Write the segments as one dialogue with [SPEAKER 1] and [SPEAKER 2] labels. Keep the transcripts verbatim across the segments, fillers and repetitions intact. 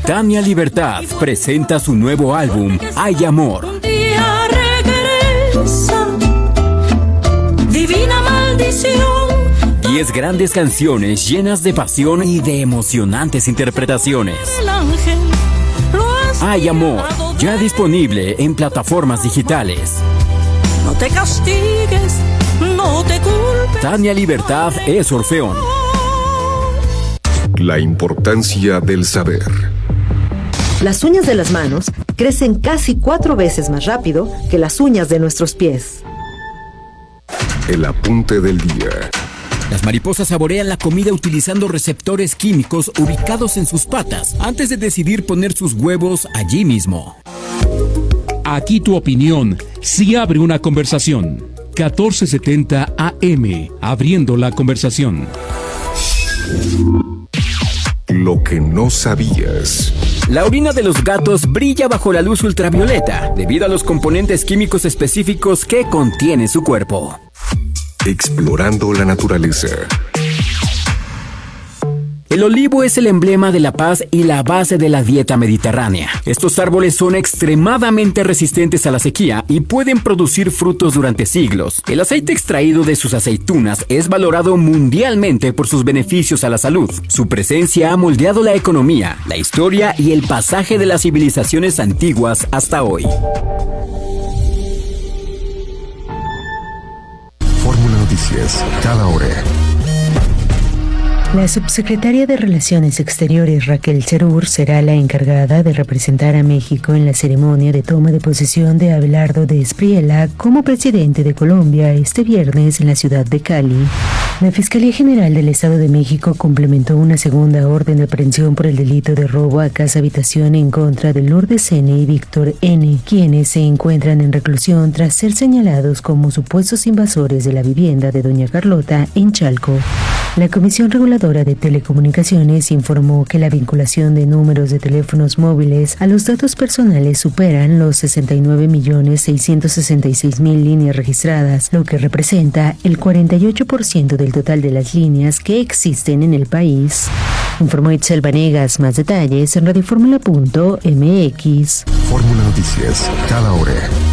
[SPEAKER 1] Tania Libertad presenta su nuevo álbum, Hay Amor.
[SPEAKER 2] Un día regresa, divina maldición.
[SPEAKER 1] Diez grandes canciones llenas de pasión y de emocionantes interpretaciones.
[SPEAKER 2] El ángel lo has
[SPEAKER 1] Hay Amor,
[SPEAKER 2] librado
[SPEAKER 1] ya
[SPEAKER 2] de-
[SPEAKER 1] disponible en plataformas digitales.
[SPEAKER 2] No te castigues, no te culpes.
[SPEAKER 1] Tania Libertad es Orfeón.
[SPEAKER 3] La importancia del saber.
[SPEAKER 4] Las uñas de las manos crecen casi cuatro veces más rápido que las uñas de nuestros pies.
[SPEAKER 3] El apunte del día.
[SPEAKER 1] Las mariposas saborean la comida utilizando receptores químicos ubicados en sus patas antes de decidir poner sus huevos allí mismo.
[SPEAKER 5] Aquí tu opinión sí abre una conversación. catorce setenta A M, abriendo la conversación.
[SPEAKER 3] Lo que no sabías.
[SPEAKER 1] La orina de los gatos brilla bajo la luz ultravioleta debido a los componentes químicos específicos que contiene su cuerpo.
[SPEAKER 3] Explorando la naturaleza.
[SPEAKER 1] El olivo es el emblema de la paz y la base de la dieta mediterránea. Estos árboles son extremadamente resistentes a la sequía y pueden producir frutos durante siglos. El aceite extraído de sus aceitunas es valorado mundialmente por sus beneficios a la salud. Su presencia ha moldeado la economía, la historia y el pasaje de las civilizaciones antiguas hasta hoy.
[SPEAKER 3] Fórmula Noticias, cada hora.
[SPEAKER 6] La subsecretaria de Relaciones Exteriores, Raquel Cerur, será la encargada de representar a México en la ceremonia de toma de posesión de Abelardo de Espriella como presidente de Colombia este viernes en la ciudad de Cali. La Fiscalía General del Estado de México complementó una segunda orden de aprehensión por el delito de robo a casa-habitación en contra de Lourdes N. y Víctor N., quienes se encuentran en reclusión tras ser señalados como supuestos invasores de la vivienda de doña Carlota en Chalco. La Comisión Reguladora de Telecomunicaciones informó que la vinculación de números de teléfonos móviles a los datos personales superan los sesenta y nueve millones seiscientos sesenta y seis mil líneas registradas, lo que representa el cuarenta y ocho por ciento del total de las líneas que existen en el país. Informó Itzel Vanegas. Más detalles en radioformula punto m x.
[SPEAKER 3] Fórmula Noticias, cada hora.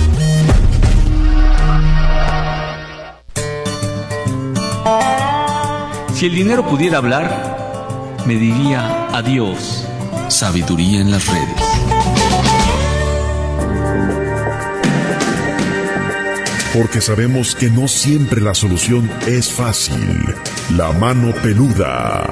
[SPEAKER 7] Si el dinero pudiera hablar, me diría adiós. Sabiduría en las redes.
[SPEAKER 8] Porque sabemos que no siempre la solución es fácil. La mano peluda.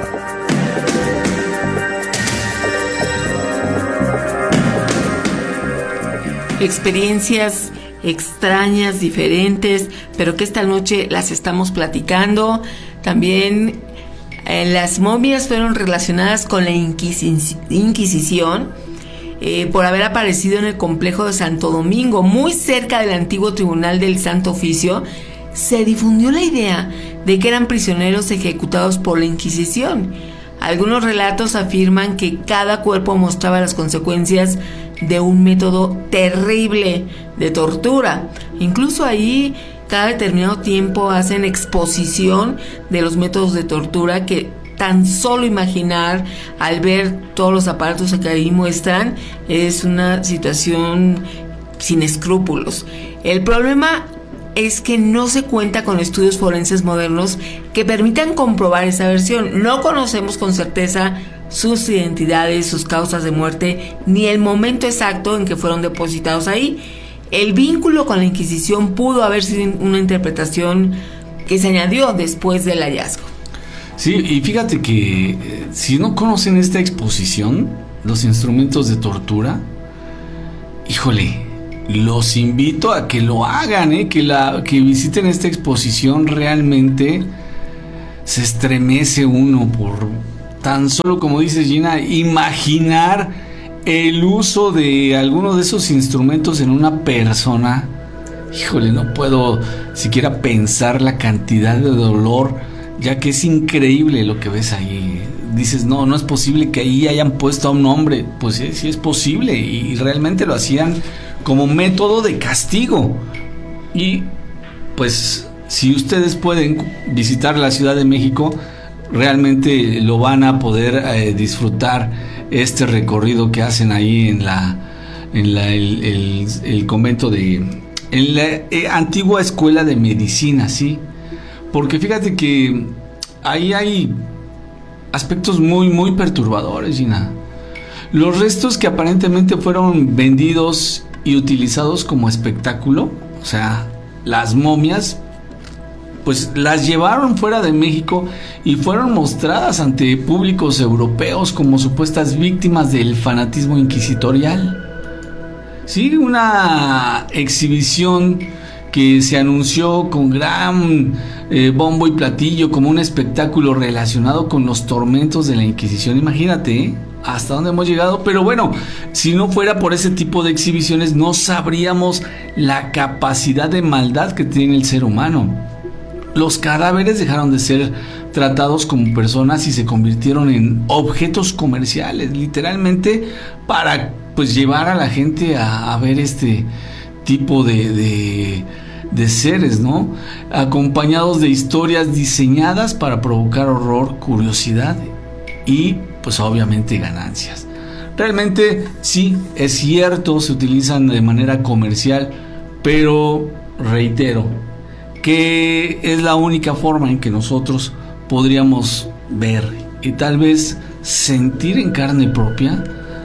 [SPEAKER 9] Experiencias extrañas, diferentes, pero que esta noche las estamos platicando. También eh, las momias fueron relacionadas con la Inquisi- Inquisición eh, por haber aparecido en el complejo de Santo Domingo, muy cerca del antiguo Tribunal del Santo Oficio. Se difundió la idea de que eran prisioneros ejecutados por la Inquisición. Algunos relatos afirman que cada cuerpo mostraba las consecuencias de un método terrible de tortura. Incluso ahí, cada determinado tiempo hacen exposición de los métodos de tortura que tan solo imaginar al ver todos los aparatos que ahí muestran es una situación sin escrúpulos. El problema es que no se cuenta con estudios forenses modernos que permitan comprobar esa versión. No conocemos con certeza sus identidades, sus causas de muerte, ni el momento exacto en que fueron depositados ahí. El vínculo con la Inquisición pudo haber sido una interpretación que se añadió después del hallazgo.
[SPEAKER 7] Sí, y fíjate que eh, si no conocen esta exposición, los instrumentos de tortura, híjole, los invito a que lo hagan, ¿eh? que, la, que visiten esta exposición. Realmente se estremece uno por tan solo, como dice Gina, imaginar el uso de alguno de esos instrumentos en una persona. Híjole, no puedo siquiera pensar la cantidad de dolor, ya que es increíble lo que ves ahí. Dices, no, no es posible que ahí hayan puesto a un hombre. Pues sí, sí es posible, y realmente lo hacían como método de castigo. Y pues si ustedes pueden visitar la Ciudad de México, realmente lo van a poder eh, disfrutar este recorrido que hacen ahí en la en la, el, el, el convento de en la eh, antigua escuela de medicina, sí, porque fíjate que ahí hay aspectos muy muy perturbadores, Gina. Los restos que aparentemente fueron vendidos y utilizados como espectáculo, o sea, las momias, pues las llevaron fuera de México y fueron mostradas ante públicos europeos como supuestas víctimas del fanatismo inquisitorial. Sí, una exhibición que se anunció con gran eh, bombo y platillo como un espectáculo relacionado con los tormentos de la Inquisición. Imagínate, ¿eh? Hasta dónde hemos llegado. Pero bueno, si no fuera por ese tipo de exhibiciones, no sabríamos la capacidad de maldad que tiene el ser humano. Los cadáveres dejaron de ser tratados como personas y se convirtieron en objetos comerciales, literalmente, para pues llevar a la gente a, a ver este tipo de, de, de seres, ¿no? Acompañados de historias diseñadas para provocar horror, curiosidad y pues obviamente ganancias. Realmente sí, es cierto, se utilizan de manera comercial, pero reitero que es la única forma en que nosotros podríamos ver y tal vez sentir en carne propia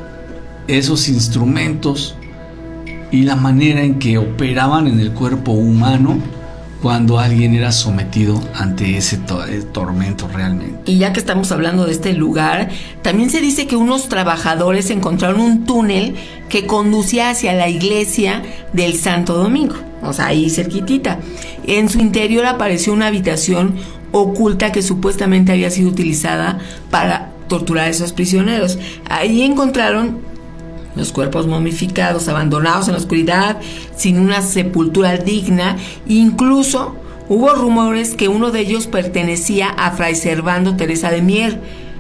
[SPEAKER 7] esos instrumentos y la manera en que operaban en el cuerpo humano cuando alguien era sometido ante ese to- tormento realmente.
[SPEAKER 9] Y ya que estamos hablando de este lugar, también se dice que unos trabajadores encontraron un túnel que conducía hacia la iglesia del Santo Domingo, o sea, ahí cerquitita. En su interior apareció una habitación oculta que supuestamente había sido utilizada para torturar a esos prisioneros. Ahí encontraron los cuerpos momificados, abandonados en la oscuridad, sin una sepultura digna. Incluso hubo rumores que uno de ellos pertenecía a Fray Servando Teresa de Mier.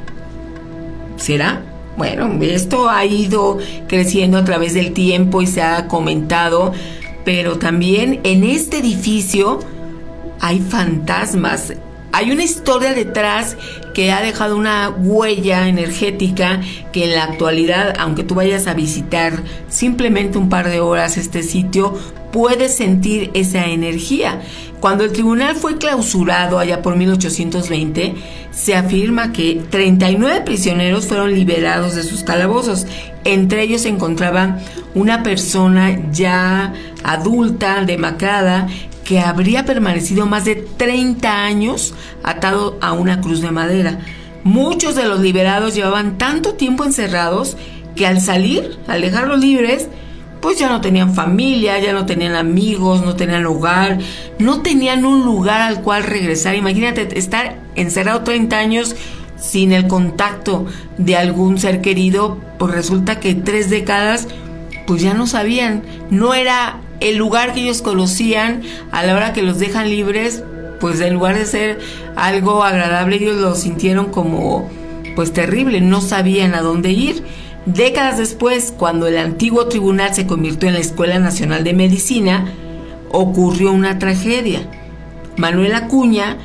[SPEAKER 9] ¿Será? Bueno, esto ha ido creciendo a través del tiempo y se ha comentado, pero también en este edificio hay fantasmas. Hay una historia detrás que ha dejado una huella energética que en la actualidad, aunque tú vayas a visitar simplemente un par de horas este sitio, puedes sentir esa energía. Cuando el tribunal fue clausurado allá por mil ochocientos veinte, se afirma que treinta y nueve prisioneros fueron liberados de sus calabozos. Entre ellos se encontraba una persona ya adulta, demacrada, que habría permanecido más de treinta años atado a una cruz de madera. Muchos de los liberados llevaban tanto tiempo encerrados que al salir, al dejarlos libres, pues ya no tenían familia, ya no tenían amigos, no tenían hogar, no tenían un lugar al cual regresar. Imagínate estar encerrado treinta años sin el contacto de algún ser querido, pues resulta que tres décadas pues ya no sabían, no era el lugar que ellos conocían. A la hora que los dejan libres, pues en lugar de ser algo agradable, ellos lo sintieron como pues terrible, no sabían a dónde ir. Décadas después, cuando el antiguo tribunal se convirtió en la Escuela Nacional de Medicina, ocurrió una tragedia. Manuel Acuña,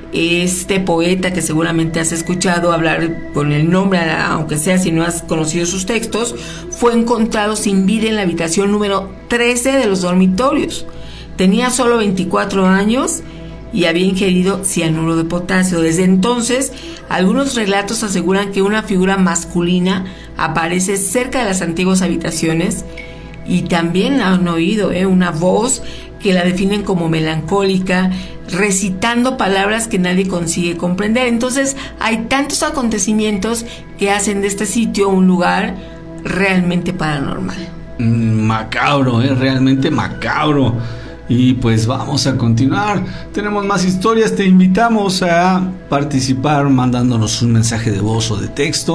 [SPEAKER 9] este poeta que seguramente has escuchado hablar con el nombre, aunque sea si no has conocido sus textos, fue encontrado sin vida en la habitación número trece de los dormitorios. Tenía solo veinticuatro años y había ingerido cianuro de potasio. Desde entonces, algunos relatos aseguran que una figura masculina aparece cerca de las antiguas habitaciones y también han oído ¿eh? una voz que la definen como melancólica, recitando palabras que nadie consigue comprender. Entonces hay tantos acontecimientos que hacen de este sitio un lugar realmente paranormal.
[SPEAKER 7] Macabro, ¿eh? Realmente macabro. Y pues vamos a continuar. Tenemos más historias. Te invitamos a participar mandándonos un mensaje de voz o de texto